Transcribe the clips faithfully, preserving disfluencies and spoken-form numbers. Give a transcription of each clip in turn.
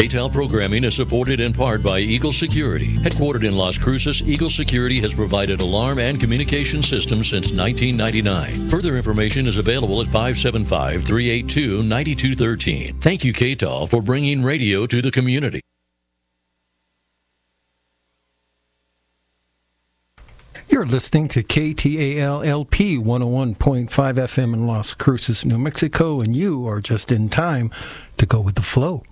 K T A L programming is supported in part by Eagle Security. Headquartered in Las Cruces, Eagle Security has provided alarm and communication systems since nineteen ninety-nine. Further information is available at five seven five, three eight two, nine two one three. Thank you, K T A L, for bringing radio to the community. You're listening to K T A L L P one oh one point five F M in Las Cruces, New Mexico, and you are just in time to go with the flow.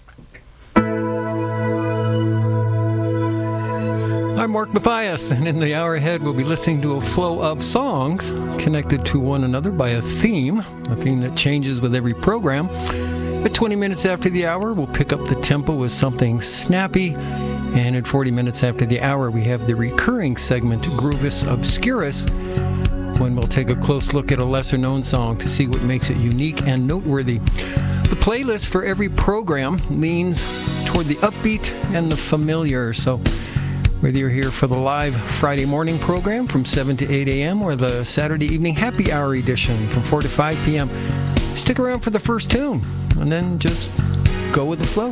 I'm Mark Mathias, and in the hour ahead, we'll be listening to a flow of songs connected to one another by a theme, a theme that changes with every program. At twenty minutes after the hour, we'll pick up the tempo with something snappy, and at forty minutes after the hour, we have the recurring segment, Groovis Obscurus, when we'll take a close look at a lesser-known song to see what makes it unique and noteworthy. The playlist for every program leans toward the upbeat and the familiar, so whether you're here for the live Friday morning program from seven to eight a.m. or the Saturday evening happy hour edition from four to five p.m., stick around for the first tune, and then just go with the flow.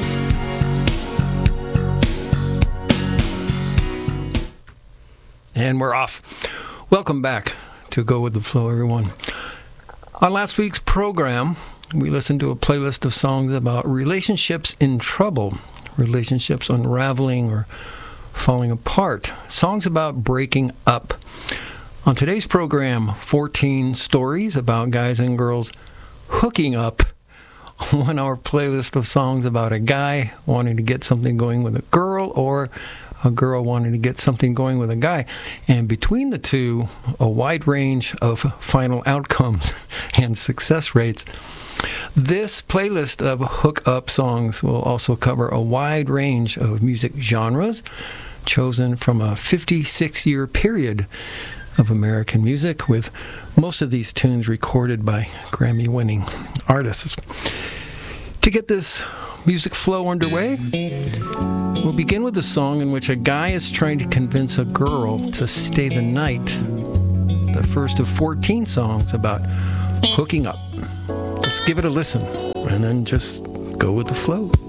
And we're off. Welcome back to Go With The Flow, everyone. On last week's program, we listened to a playlist of songs about relationships in trouble, relationships unraveling or falling apart, songs about breaking up. On today's program, fourteen stories about guys and girls hooking up. One hour playlist of songs about a guy wanting to get something going with a girl, or a girl wanting to get something going with a guy. And between the two, a wide range of final outcomes and success rates. This playlist of hook-up songs will also cover a wide range of music genres chosen from a fifty-six year period of American music, with most of these tunes recorded by Grammy-winning artists. To get this music flow underway, we'll begin with a song in which a guy is trying to convince a girl to stay the night. The first of fourteen songs about hooking up. Let's give it a listen, and then just go with the flow.